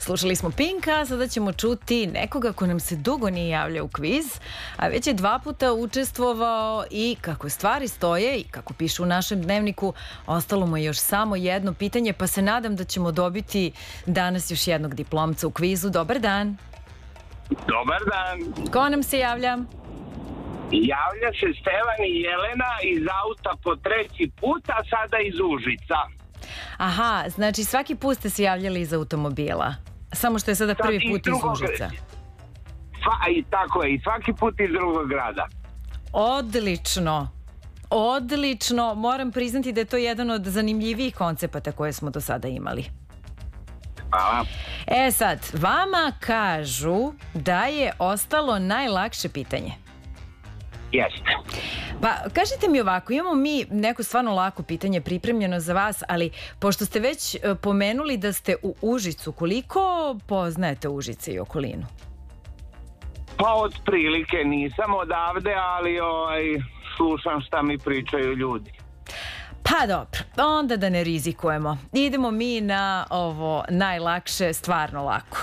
Slušali smo Pinka, sada ćemo čuti nekoga ko nam se dugo nije javljao u kviz, a već je 2 puta učestvovao i kako stvari stoje i kako piše u našem dnevniku, ostalo mu je još samo jedno pitanje, pa se nadam da ćemo dobiti danas još jednog diplomca u kvizu. Dobar dan. Dobar dan. Ko nam se javlja? Javlja se Stevan i Jelena iz auta po 3. put, a sada iz Užica. Aha, znači svaki put ste se javljali iz automobila. Samo što je sada prvi put iz Užica. I tako je, i svaki put iz drugog grada. Odlično. Odlično. Moram priznati da je to jedan od zanimljivijih koncepata koje smo do sada imali. Hvala. Sad, vama kažu da je ostalo najlakše pitanje. Jeste. Pa, kažite mi ovako, imamo mi neko stvarno lako pitanje pripremljeno za vas, ali pošto ste već pomenuli da ste u Užicu, koliko poznajete Užice i okolinu? Pa otprilike nisam odavde, ali slušam šta mi pričaju ljudi. Pa dobro, onda da ne rizikujemo. Idemo mi na ovo najlakše, stvarno lako.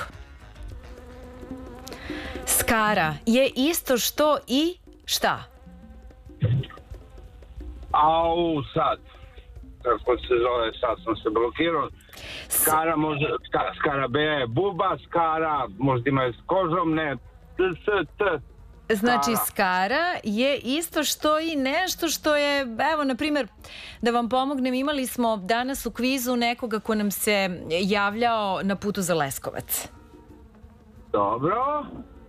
Skara je isto što i šta? Sad. Kako se zove, sad sam se blokirao. Skara može, skarabea je buba, skara možda ima s kožom, ne, Znači, skara je isto što i nešto što je, evo, na primjer, da vam pomognem, imali smo danas u kvizu nekoga ko nam se javljao na putu za Leskovac. Dobro,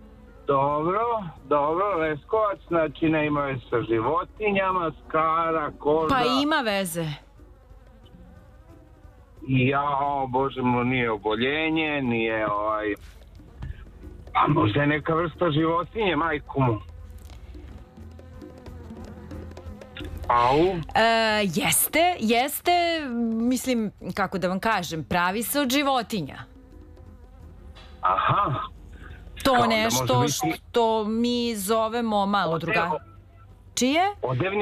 Leskovac, znači ne ima veze sa životinjama, skara, koža. Pa ima veze. Bože mu, nije oboljenje, nije a možda je neka vrsta životinje, majku mu. Jeste, mislim, kako da vam kažem, pravi se od životinja. Aha. To nešto što mi zovemo malo drugačije. Čije? Odevni